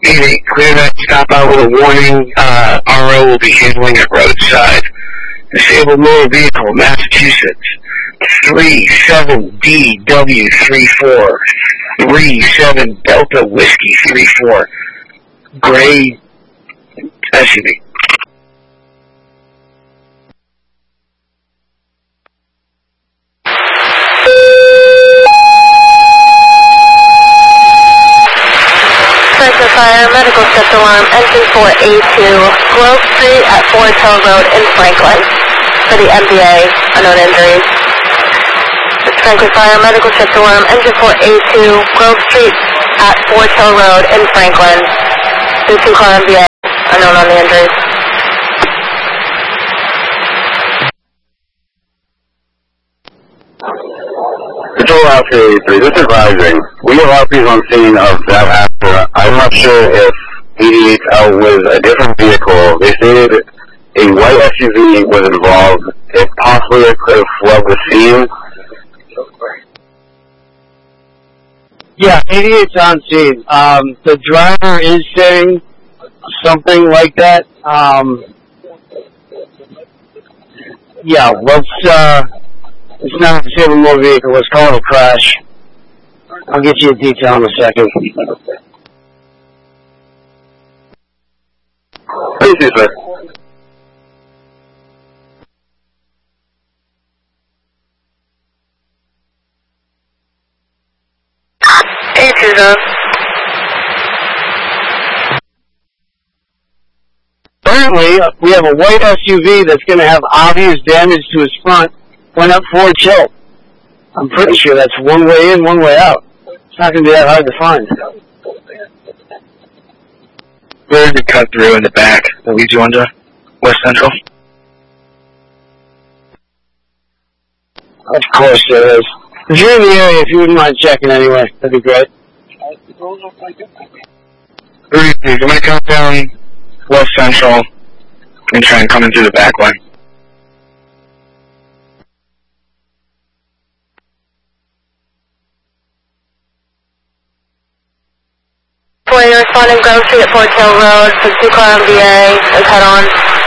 8-8, clear that stop out with a warning. RO will be handling it roadside. Disabled motor vehicle, Massachusetts. 37DW34. 37 Delta Whiskey 34. Gray SUV. Franklin Fire, medical shift alarm, engine 4A2, Grove Street at Forge Hill Road in Franklin. For the MBA, unknown injuries. Franklin Fire, medical shift alarm, engine 4A2, Grove Street at Forge Hill Road in Franklin. 2-car MBA, unknown on the injuries. Control Alpha 83, this is Rising. We have RPs on scene of that accident. I'm not sure if 88's out with a different vehicle. They stated a white SUV was involved. If possibly it could have fled the scene. Yeah, 88's on scene. The driver is saying something like that. Yeah, it's not a disabled motor vehicle. Let's call it a crash. I'll get you a detail in a second. Please do, sir. Currently, we have a white SUV that's going to have obvious damage to its front. Went up Forge Hill. I'm pretty sure that's one way in, one way out. It's not going to be that hard to find. Where's the cut through in the back that leads you under West Central? Of course there is. If you're in the area, if you wouldn't mind checking anyway, that'd be great. I'm going to come down West Central and try and come in through the back line. You're responding Grove Street at Forge Hill Road, for 2-car MBA, and head on.